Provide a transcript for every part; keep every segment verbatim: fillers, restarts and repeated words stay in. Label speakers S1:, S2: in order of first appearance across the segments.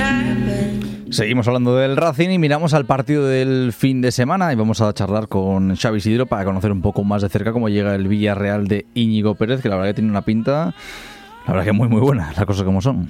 S1: Seguimos hablando del Racing y miramos al partido del fin de semana y vamos a charlar con Xavi Isidro para conocer un poco más de cerca cómo llega el Villarreal de Íñigo Pérez, que la verdad que tiene una pinta, la verdad que muy muy buena, las cosas como son.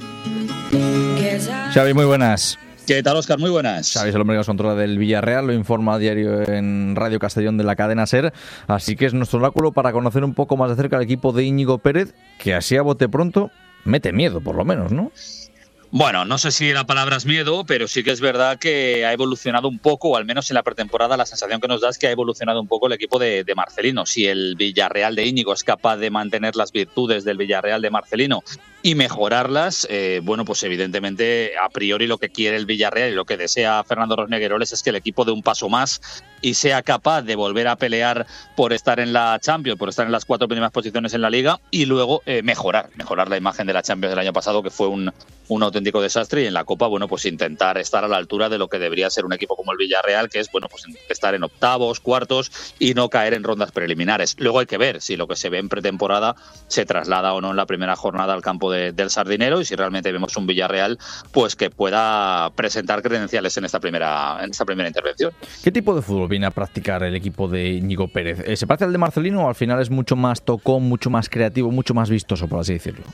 S1: Xavi, muy buenas.
S2: ¿Qué tal, Óscar? Muy buenas.
S1: Xavi es el hombre que nos controla del Villarreal, lo informa a diario en Radio Castellón de la cadena SER, así que es nuestro oráculo para conocer un poco más de cerca al equipo de Íñigo Pérez, que así a bote pronto mete miedo, por lo menos, ¿no?
S2: Bueno, no sé si la palabra es miedo, pero sí que es verdad que ha evolucionado un poco, o al menos en la pretemporada la sensación que nos da es que ha evolucionado un poco el equipo de, de Marcelino. Si el Villarreal de Íñigo es capaz de mantener las virtudes del Villarreal de Marcelino y mejorarlas, eh, bueno, pues evidentemente a priori lo que quiere el Villarreal y lo que desea Fernando Rosnegueroles es que el equipo dé un paso más y sea capaz de volver a pelear por estar en la Champions, por estar en las cuatro primeras posiciones en la Liga y luego eh, mejorar, mejorar la imagen de la Champions del año pasado, que fue un, un auténtico desastre, y en la Copa, bueno, pues intentar estar a la altura de lo que debería ser un equipo como el Villarreal, que es, bueno, pues estar en octavos, cuartos y no caer en rondas preliminares. Luego hay que ver si lo que se ve en pretemporada se traslada o no en la primera jornada al campo de, del Sardinero y si realmente vemos un Villarreal pues que pueda presentar credenciales en esta primera, en esta primera intervención.
S1: ¿Qué tipo de fútbol viene a practicar el equipo de Íñigo Pérez? ¿Se parece al de Marcelino o al final es mucho más tocón, mucho más creativo, mucho más vistoso, por así decirlo?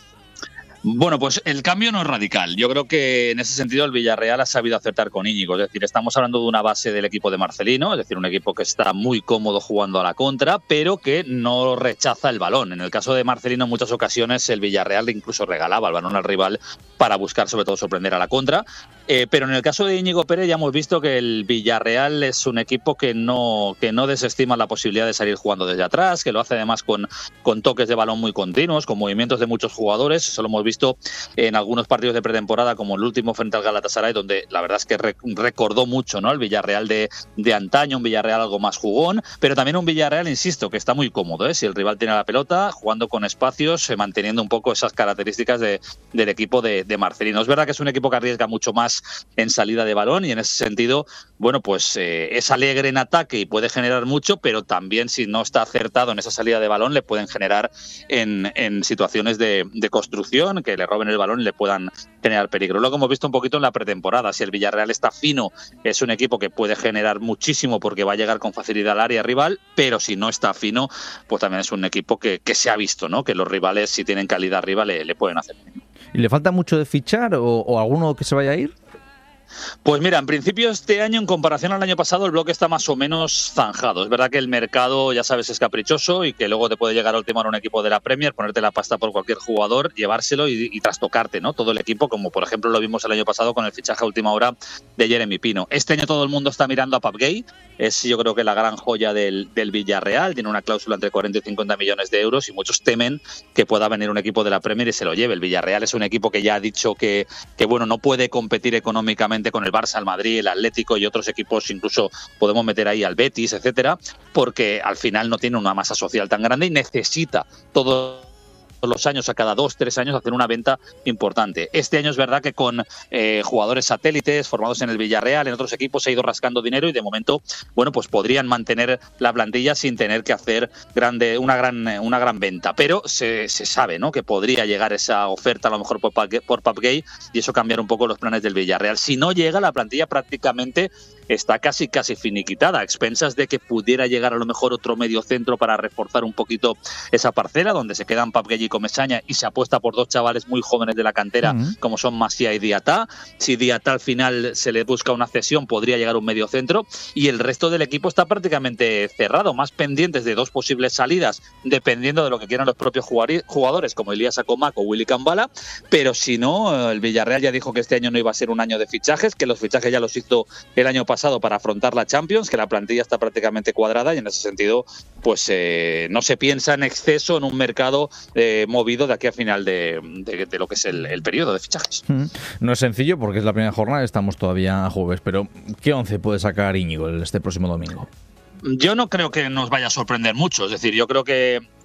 S2: Bueno, pues el cambio no es radical. Yo creo que en ese sentido el Villarreal ha sabido acertar con Íñigo. Es decir, estamos hablando de una base del equipo de Marcelino, es decir, un equipo que está muy cómodo jugando a la contra, pero que no rechaza el balón. En el caso de Marcelino, en muchas ocasiones el Villarreal incluso regalaba el balón al rival para buscar, sobre todo, sorprender a la contra. Eh, pero en el caso de Íñigo Pérez ya hemos visto que el Villarreal es un equipo que no, que no desestima la posibilidad de salir jugando desde atrás, que lo hace además con, con toques de balón muy continuos, con movimientos de muchos jugadores. Eso lo hemos visto en algunos partidos de pretemporada, como el último frente al Galatasaray, donde la verdad es que re- recordó mucho, ¿no?, el Villarreal de, de antaño, un Villarreal algo más jugón, pero también un Villarreal, insisto, que está muy cómodo, ¿eh? Si el rival tiene la pelota, jugando con espacios, eh, manteniendo un poco esas características de, del equipo de, de Marcelino. Es verdad que es un equipo que arriesga mucho más en salida de balón y en ese sentido, bueno, pues eh, es alegre en ataque y puede generar mucho, pero también si no está acertado en esa salida de balón le pueden generar en, en situaciones de, de construcción, que le roben el balón y le puedan generar peligro. Luego hemos visto un poquito en la pretemporada, si el Villarreal está fino, es un equipo que puede generar muchísimo porque va a llegar con facilidad al área rival, pero si no está fino, pues también es un equipo que, que se ha visto, ¿no?, que los rivales, si tienen calidad arriba, le, le pueden hacer.
S1: ¿Y le falta mucho de fichar o, o alguno que se vaya a ir?
S2: Pues mira, en principio este año, en comparación al año pasado, el bloque está más o menos zanjado. Es verdad que el mercado, ya sabes, es caprichoso y que luego te puede llegar a ultimar un equipo de la Premier, ponerte la pasta por cualquier jugador, llevárselo y, y trastocarte, ¿no?, todo el equipo, como por ejemplo lo vimos el año pasado con el fichaje a última hora de Jeremy Pino. Este año todo el mundo está mirando a Pape Gueye, es yo creo que la gran joya del, del Villarreal, tiene una cláusula entre cuarenta y cincuenta millones de euros y muchos temen que pueda venir un equipo de la Premier y se lo lleve. El Villarreal es un equipo que ya ha dicho que, que bueno, no puede competir económicamente con el Barça, el Madrid, el Atlético y otros equipos, incluso podemos meter ahí al Betis, etcétera, porque al final no tiene una masa social tan grande y necesita todo los años, a cada dos, tres años, hacer una venta importante. Este año es verdad que con eh, jugadores satélites formados en el Villarreal, en otros equipos, se ha ido rascando dinero y de momento, bueno, pues podrían mantener la plantilla sin tener que hacer grande, una gran una gran venta. Pero se, se sabe, ¿no?, que podría llegar esa oferta a lo mejor por, por Pape Gueye y eso cambiar un poco los planes del Villarreal. Si no llega, la plantilla prácticamente está casi casi finiquitada, a expensas de que pudiera llegar a lo mejor otro medio centro para reforzar un poquito esa parcela, donde se quedan Pape Gueye y Comesaña y se apuesta por dos chavales muy jóvenes de la cantera, uh-huh. como son Masia y Diatá. Si Diatá al final se le busca una cesión, podría llegar un medio centro y el resto del equipo está prácticamente cerrado, más pendientes de dos posibles salidas, dependiendo de lo que quieran los propios jugadores, como Elías Acomac o Willy Cambala, pero si no, el Villarreal ya dijo que este año no iba a ser un año de fichajes, que los fichajes ya los hizo el año pasado para afrontar la Champions, que la plantilla está prácticamente cuadrada y en ese sentido pues eh, no se piensa en exceso en un mercado eh, movido de aquí a final de, de, de lo que es el, el periodo de fichajes.
S1: No es sencillo porque es la primera jornada, estamos todavía a jueves, pero ¿qué once puede sacar Íñigo este próximo domingo?
S2: Yo no creo que nos vaya a sorprender mucho, es decir, yo creo que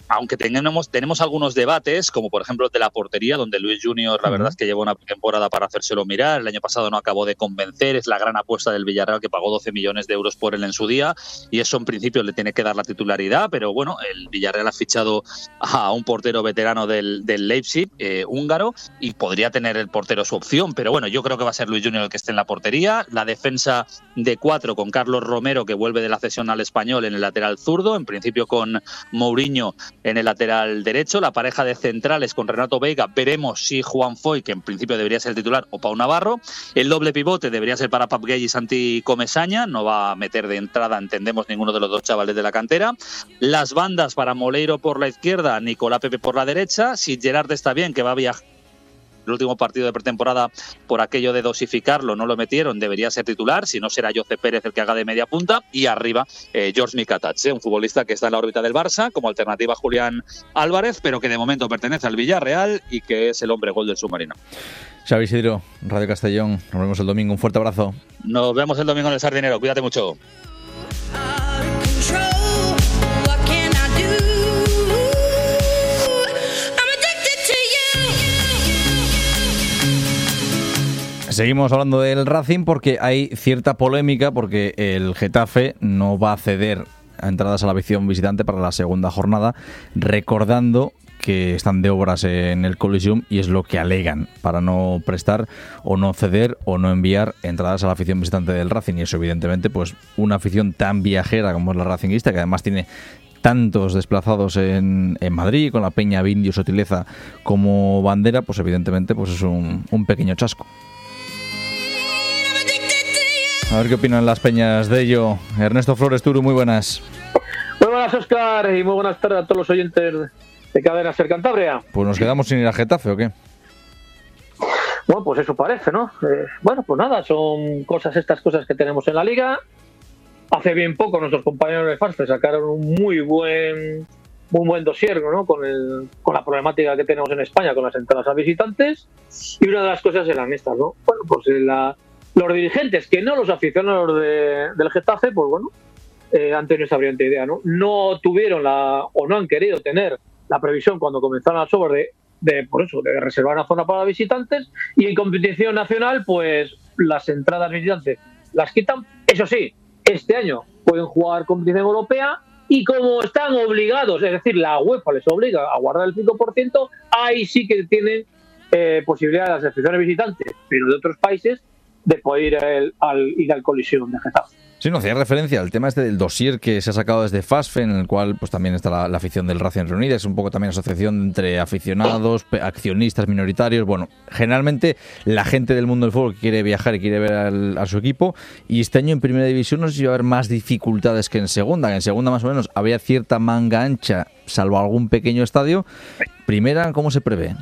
S2: aunque tenemos, tenemos algunos debates, como por ejemplo el de la portería, donde Luis Junior, la verdad es que lleva una temporada para hacérselo mirar. El año pasado no acabó de convencer, es la gran apuesta del Villarreal, que pagó doce millones de euros por él en su día, y eso en principio le tiene que dar la titularidad, pero bueno, el Villarreal ha fichado a un portero veterano del, del Leipzig, eh, húngaro, y podría tener el portero su opción, pero bueno, yo creo que va a ser Luis Junior el que esté en la portería. La defensa de cuatro con Carlos Romero, que vuelve de la cesión al Español, en el lateral zurdo, en principio con Mourinho en el lateral derecho. La pareja de centrales con Renato Veiga, veremos si Juan Foy, que en principio debería ser el titular, o Pau Navarro. El doble pivote debería ser para Pap Gay y Santi Comesaña, no va a meter de entrada, entendemos, ninguno de los dos chavales de la cantera. Las bandas para Moleiro por la izquierda, Nicolás Pepe por la derecha. Si Gerard está bien, que va a viajar el último partido de pretemporada por aquello de dosificarlo, no lo metieron, debería ser titular, si no será José Pérez el que haga de media punta, y arriba eh, George Mikatach, eh, un futbolista que está en la órbita del Barça como alternativa a Julián Álvarez, pero que de momento pertenece al Villarreal y que es el hombre gol del submarino.
S1: Xavi Isidro, Radio Castellón, nos vemos el domingo, un fuerte abrazo.
S2: Nos vemos el domingo en el Sardinero, cuídate mucho.
S1: Seguimos hablando del Racing porque hay cierta polémica, porque el Getafe no va a ceder a entradas a la afición visitante para la segunda jornada, recordando que están de obras en el Coliseum y es lo que alegan para no prestar o no ceder o no enviar entradas a la afición visitante del Racing. Y eso, evidentemente, pues una afición tan viajera como es la racinguista, que además tiene tantos desplazados en, en Madrid, con la Peña Vindio Sotileza como bandera, pues evidentemente pues es un, un pequeño chasco. A ver qué opinan las peñas de ello. Ernesto Flores Turu, muy buenas.
S3: Muy buenas, Óscar, y muy buenas tardes a todos los oyentes de Cadena Ser Cantabria.
S1: Pues nos quedamos sin ir a Getafe, ¿o qué?
S3: Bueno, pues eso parece, ¿no? Eh, bueno, pues nada, son cosas, estas cosas que tenemos en la Liga. Hace bien poco nuestros compañeros de Fasfe sacaron un muy buen muy buen dossier, ¿no? Con, el, con la problemática que tenemos en España con las entradas a visitantes. Y una de las cosas eran estas, ¿no? Bueno, pues la... los dirigentes, que no los aficionados de, del Getafe, pues bueno, eh, han tenido esa brillante idea, ¿no? No tuvieron la, o no han querido tener la previsión cuando comenzaron las obras de, de, por eso, de reservar una zona para visitantes, y en competición nacional, pues las entradas visitantes las quitan. Eso sí, este año pueden jugar competición europea, y como están obligados, es decir, la UEFA les obliga a guardar el cinco por ciento, ahí sí que tienen eh, posibilidad de las aficiones visitantes, pero de otros países, de poder ir al, al, ir al Coliseum de Getafe.
S1: Sí, no, hacía referencia al tema este del dossier que se ha sacado desde Fasfe, en el cual pues también está la, la afición del Racing reunida, es un poco también asociación entre aficionados, accionistas, minoritarios. Bueno, generalmente la gente del mundo del fútbol que quiere viajar y quiere ver al, a su equipo, y este año en Primera División no sé si va a haber más dificultades que en Segunda, que en Segunda más o menos había cierta manga ancha, salvo algún pequeño estadio. Primera, ¿cómo se prevé?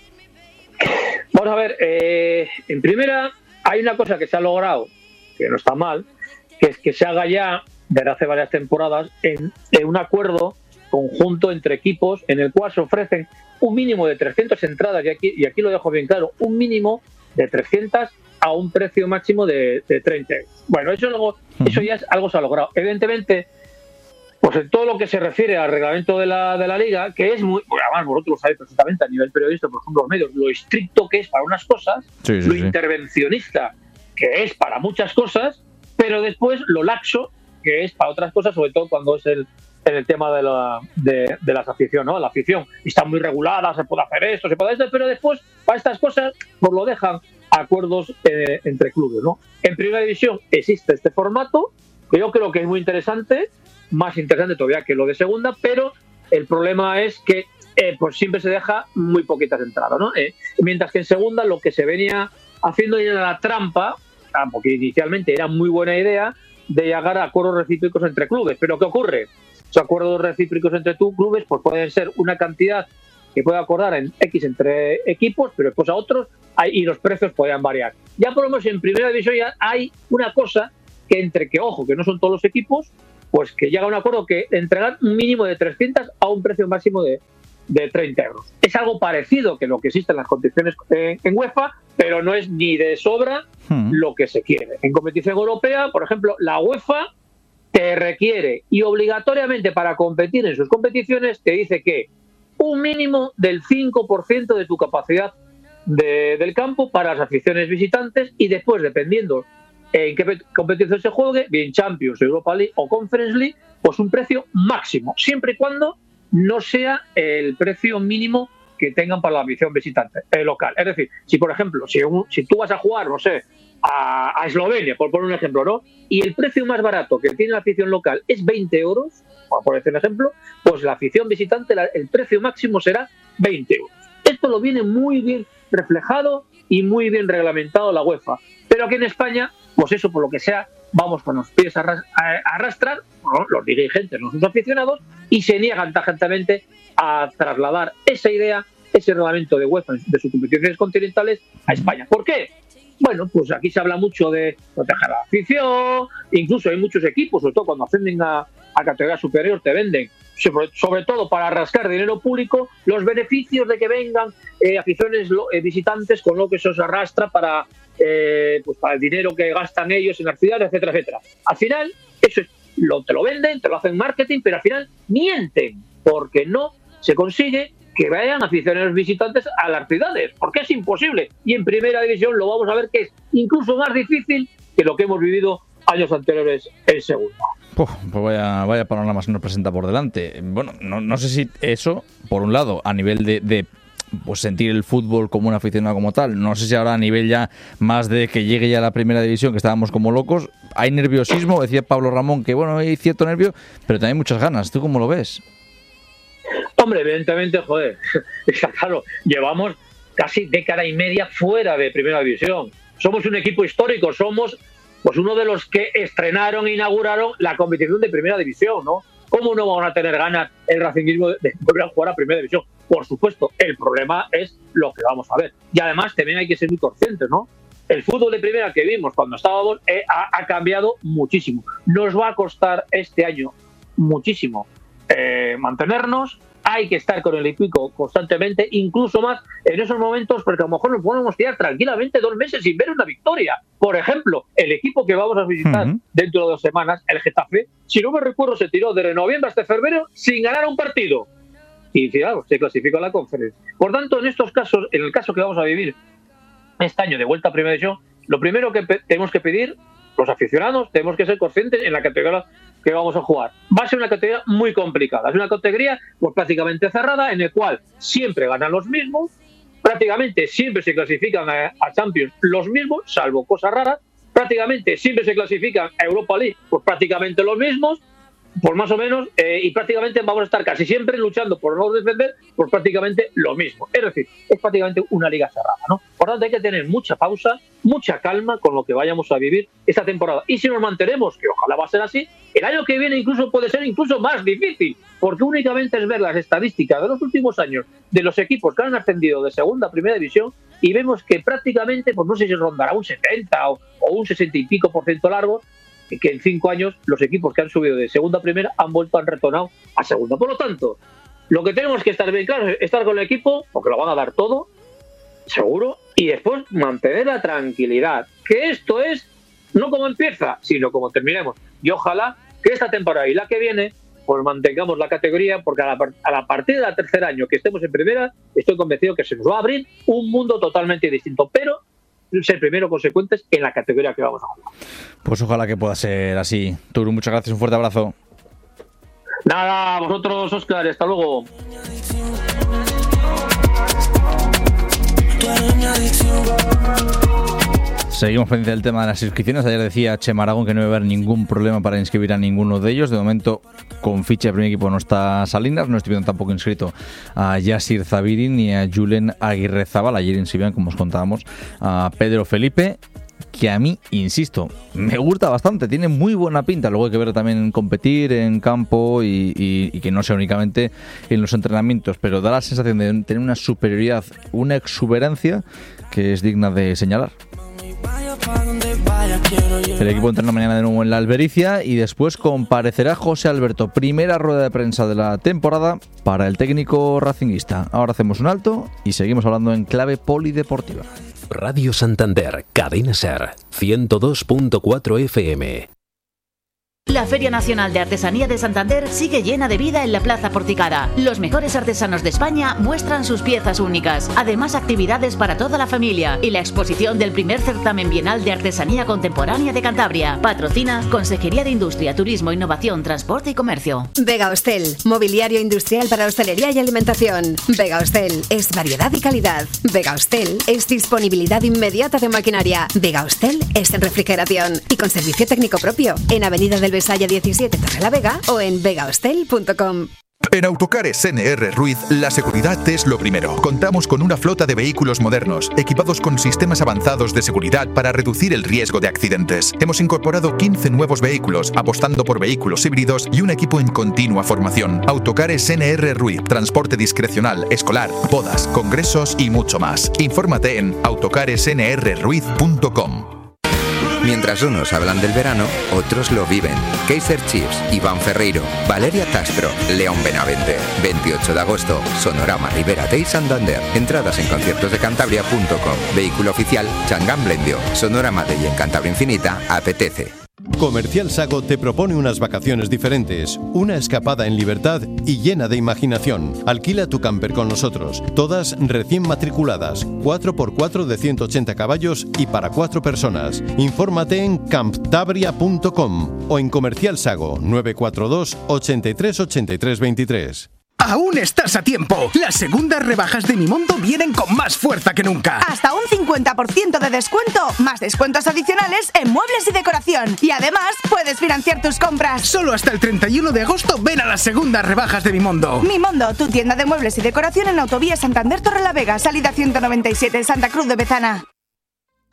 S3: Vamos a ver, eh, en Primera hay una cosa que se ha logrado, que no está mal, que es que se haga ya, desde hace varias temporadas, en, en un acuerdo conjunto entre equipos en el cual se ofrecen un mínimo de trescientas entradas, y aquí, y aquí lo dejo bien claro, un mínimo de trescientas a un precio máximo de, de treinta euros. Bueno, eso, luego, eso ya es algo se ha logrado. Evidentemente, pues en todo lo que se refiere al reglamento de la, de la Liga, que es muy, bueno, además vosotros lo sabéis perfectamente a nivel periodista, por ejemplo, los medios, lo estricto que es para unas cosas,
S1: sí, sí,
S3: lo
S1: sí.
S3: intervencionista que es para muchas cosas, pero después lo laxo que es para otras cosas, sobre todo cuando es el, en el tema de, la, de, de las aficiones, ¿no? La afición está muy regulada, se puede hacer esto, se puede hacer esto, pero después para estas cosas pues lo dejan a acuerdos eh, entre clubes, ¿no? En Primera División existe este formato, que yo creo que es muy interesante, más interesante todavía que lo de Segunda, pero el problema es que eh, pues siempre se deja muy poquitas entradas, ¿no? Eh, mientras que en Segunda lo que se venía haciendo era la trampa, porque inicialmente era muy buena idea, de llegar a acuerdos recíprocos entre clubes. Pero ¿qué ocurre? Esos acuerdos recíprocos entre tú clubes pues pueden ser una cantidad que puede acordar en X entre equipos, pero después a otros hay, y los precios podían variar. Ya por lo menos en Primera División ya hay una cosa que entre que, ojo, que no son todos los equipos, pues que llega a un acuerdo que entregar un mínimo de trescientas a un precio máximo de, de treinta euros. Es algo parecido que lo que existe en las competiciones en, en UEFA, pero no es ni de sobra hmm. lo que se quiere. En competición europea, por ejemplo, la UEFA te requiere y obligatoriamente para competir en sus competiciones te dice que un mínimo del cinco por ciento de tu capacidad de, del campo para las aficiones visitantes y después, dependiendo en qué competición se juegue, bien Champions, Europa League o Conference League, pues un precio máximo, siempre y cuando no sea el precio mínimo que tengan para la afición visitante eh, local. Es decir, si por ejemplo, si, un, si tú vas a jugar, no sé, a, a Eslovenia, por poner un ejemplo, ¿no? Y el precio más barato que tiene la afición local es veinte euros, por decir un ejemplo, pues la afición visitante, la, el precio máximo será veinte euros. Esto lo viene muy bien reflejado y muy bien reglamentado la UEFA. Pero aquí en España, pues eso, por lo que sea, vamos con los pies a, ras, a, a arrastrar, ¿no? Los dirigentes, los aficionados, y se niegan tajantemente a trasladar esa idea, ese reglamento de UEFA de sus competiciones continentales a España. ¿Por qué? Bueno, pues aquí se habla mucho de proteger a la afición, incluso hay muchos equipos, sobre todo cuando ascienden a, a categoría superior, te venden, sobre, sobre todo para rascar dinero público, los beneficios de que vengan eh, aficiones eh, visitantes, con lo que eso se arrastra para, eh, pues para el dinero que gastan ellos en las ciudades, etcétera, etcétera. Al final, eso es, lo, te lo venden, te lo hacen marketing, pero al final mienten, porque no se consigue que vayan aficionados visitantes a las ciudades, porque es imposible. Y en primera división lo vamos a ver que es incluso más difícil que lo que hemos vivido años anteriores en segunda.
S1: Uf, pues vaya, vaya panorama se nos presenta por delante. Bueno, no, no sé si eso, por un lado, a nivel de, de pues sentir el fútbol como un aficionado como tal, no sé si ahora a nivel ya más de que llegue ya a la primera división, que estábamos como locos, hay nerviosismo, decía Pablo Ramón, que bueno, hay cierto nervio, pero también muchas ganas. ¿Tú cómo lo ves?
S3: Hombre, evidentemente, joder, está claro, llevamos casi década y media fuera de primera división. Somos un equipo histórico, somos pues uno de los que estrenaron e inauguraron la competición de primera división, ¿no? ¿Cómo no van a tener ganas el racinguismo de volver a jugar a primera división? Por supuesto, el problema es lo que vamos a ver. Y además también hay que ser muy conscientes, ¿no? El fútbol de primera que vimos cuando estábamos eh, ha, ha cambiado muchísimo. Nos va a costar este año muchísimo eh, mantenernos. Hay que estar con el equipo constantemente, incluso más en esos momentos, porque a lo mejor nos podemos tirar tranquilamente dos meses sin ver una victoria. Por ejemplo, el equipo que vamos a visitar uh-huh. dentro de dos semanas, el Getafe, si no me recuerdo, se tiró de noviembre hasta febrero sin ganar un partido. Y claro, se clasificó a la conferencia. Por tanto, en estos casos, en el caso que vamos a vivir este año de vuelta a primera división, lo primero que pe- tenemos que pedir, los aficionados, tenemos que ser conscientes en la categoría que vamos a jugar. Va a ser una categoría muy complicada. Es una categoría pues, prácticamente cerrada, en el cual siempre ganan los mismos, prácticamente siempre se clasifican a, a Champions los mismos, salvo cosas raras, prácticamente siempre se clasifican a Europa League, pues prácticamente los mismos, por más o menos, eh, y prácticamente vamos a estar casi siempre luchando por no defender por prácticamente lo mismo. Es decir, es prácticamente una liga cerrada, ¿no? Por tanto, hay que tener mucha pausa, mucha calma con lo que vayamos a vivir esta temporada. Y si nos mantenemos, que ojalá va a ser así, el año que viene incluso puede ser incluso más difícil, porque únicamente es ver las estadísticas de los últimos años de los equipos que han ascendido de segunda a primera división y vemos que prácticamente, pues no sé si rondará un setenta o, o un sesenta y pico por ciento largo, que en cinco años los equipos que han subido de segunda a primera han vuelto, han retornado a segunda. Por lo tanto, lo que tenemos que estar bien claro es estar con el equipo, porque lo van a dar todo, seguro, y después mantener la tranquilidad, que esto es no como empieza, sino como terminemos. Y ojalá que esta temporada y la que viene pues mantengamos la categoría, porque a la, a la partir del tercer año que estemos en primera, estoy convencido que se nos va a abrir un mundo totalmente distinto, pero ser primero consecuentes en la categoría que vamos a jugar.
S1: Pues ojalá que pueda ser así. Turu, muchas gracias, un fuerte abrazo.
S3: Nada, vosotros, Óscar, hasta luego.
S1: Seguimos pendiente del tema de las inscripciones. Ayer decía Chema Aragón que no iba a haber ningún problema para inscribir a ninguno de ellos. De momento, con ficha de primer equipo no está Salinas. No estoy viendo tampoco inscrito a Yasir Zabiri ni a Julen Aguirre Zabal. Ayer inscribían, como os contábamos, a Pedro Felipe, que a mí, insisto, me gusta bastante. Tiene muy buena pinta. Luego hay que ver también competir en campo y, y, y que no sea únicamente en los entrenamientos. Pero da la sensación de tener una superioridad, una exuberancia que es digna de señalar. El equipo entrena mañana de nuevo en la Albericia y después comparecerá José Alberto, primera rueda de prensa de la temporada para el técnico racinguista. Ahora hacemos un alto y seguimos hablando en clave polideportiva.
S4: Radio Santander, Cadena Ser, ciento dos punto cuatro F M. La Feria Nacional de Artesanía de Santander sigue llena de vida en la Plaza Porticada. Los mejores artesanos de España muestran sus piezas únicas. Además, actividades para toda la familia y la exposición del primer certamen bienal de artesanía contemporánea de Cantabria. Patrocina Consejería de Industria, Turismo, Innovación, Transporte y Comercio.
S5: Vega Hostel, mobiliario industrial para hostelería y alimentación. Vega Hostel es variedad y calidad. Vega Hostel es disponibilidad inmediata de maquinaria. Vega Hostel es refrigeración y con servicio técnico propio en Avenida del Besaya diecisiete, Torrelavega, o en vega hostel punto com.
S6: En Autocares N R Ruiz, la seguridad es lo primero. Contamos con una flota de vehículos modernos, equipados con sistemas avanzados de seguridad para reducir el riesgo de accidentes. Hemos incorporado quince nuevos vehículos, apostando por vehículos híbridos y un equipo en continua formación. Autocares N R Ruiz, transporte discrecional, escolar, bodas, congresos y mucho más. Infórmate en autocares n r ruiz punto com.
S7: Mientras unos hablan del verano, otros lo viven. Kaiser Chiefs, Iván Ferreiro, Valeria Castro, León Benavente. veintiocho de agosto, Sonorama Ribera Day Santander. Entradas en conciertos de cantabria punto com. Vehículo oficial, Changán Blendio. Sonorama Day en Cantabria Infinita, apetece.
S8: Comercial Sago te propone unas vacaciones diferentes, una escapada en libertad y llena de imaginación. Alquila tu camper con nosotros, todas recién matriculadas, cuatro por cuatro de ciento ochenta caballos y para cuatro personas. Infórmate en camptabria punto com o en Comercial Sago nueve cuatro dos, ochenta y tres, ochenta y tres, veintitrés.
S9: ¡Aún estás a tiempo! Las segundas rebajas de Mimondo vienen con más fuerza que nunca.
S10: Hasta un cincuenta por ciento de descuento, más descuentos adicionales en muebles y decoración. Y además, puedes financiar tus compras.
S9: Solo hasta el treinta y uno de agosto ven a las segundas rebajas de Mimondo.
S10: Mimondo, tu tienda de muebles y decoración en Autovía Santander Torrelavega, salida ciento noventa y siete, Santa Cruz de Bezana.